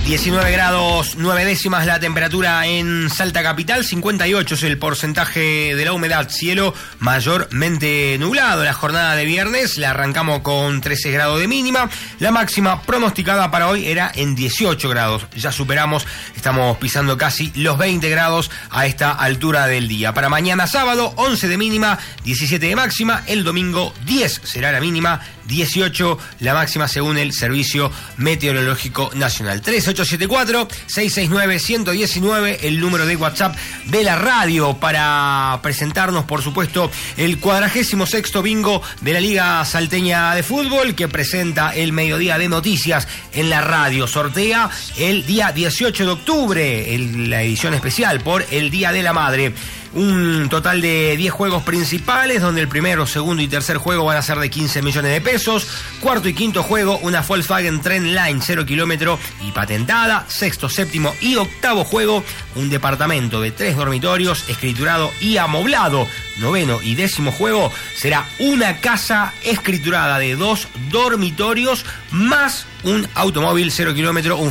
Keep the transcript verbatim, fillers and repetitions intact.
diecinueve grados nueve décimas la temperatura en Salta Capital, cincuenta y ocho es el porcentaje de la humedad, cielo mayormente nublado. La jornada de viernes la arrancamos con trece grados de mínima, la máxima pronosticada para hoy era en dieciocho grados, ya superamos, estamos pisando casi los veinte grados a esta altura del día. Para mañana sábado, once de mínima, diecisiete de máxima, el domingo diez será la mínima, dieciocho la máxima según el Servicio Meteorológico Nacional. tres ocho siete cuatro, seis seis nueve, uno uno nueve, el número de WhatsApp de la radio para presentarnos, por supuesto, el cuadragésimo sexto bingo de la Liga Salteña de Fútbol que presenta el Mediodía de Noticias en la radio. Sortea el día dieciocho de octubre, el, la edición especial por el Día de la Madre. Un total de diez juegos principales, donde el primero, segundo y tercer juego van a ser de quince millones de pesos. Cuarto y quinto juego, una Volkswagen Trendline cero kilómetro y patentada. Sexto, séptimo y octavo juego, un departamento de tres dormitorios, escriturado y amoblado. Noveno y décimo juego será una casa escriturada de dos dormitorios más un automóvil cero kilómetro, un